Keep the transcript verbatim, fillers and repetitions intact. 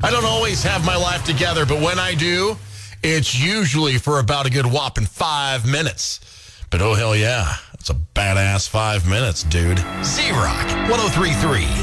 I don't always have my life together, but when I do, it's usually for about a good whopping five minutes. But oh, hell yeah, it's a badass five minutes, dude. Z-Rock, one oh three point three.